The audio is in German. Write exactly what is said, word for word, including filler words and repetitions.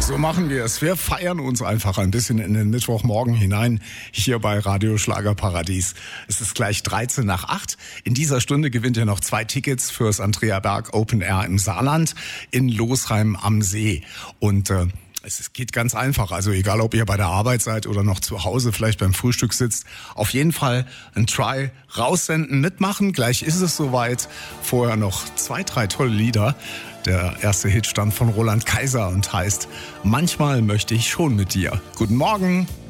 So machen wir es. Wir feiern uns einfach ein bisschen in den Mittwochmorgen hinein, hier bei Radio Schlagerparadies. Es ist gleich dreizehn nach acht. In dieser Stunde gewinnt ihr noch zwei Tickets fürs Andrea Berg Open Air im Saarland in Losheim am See. Und äh, es geht ganz einfach, also egal ob ihr bei der Arbeit seid oder noch zu Hause vielleicht beim Frühstück sitzt, auf jeden Fall ein Try raussenden, mitmachen. Gleich ist es soweit. Vorher noch zwei, drei tolle Lieder. Der erste Hit stammt von Roland Kaiser und heißt Manchmal möchte ich schon mit dir. Guten Morgen.